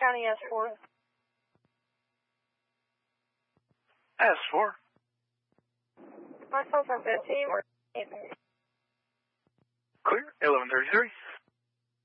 County S4. S4. My phone's on 15 or anything. Clear, 1133.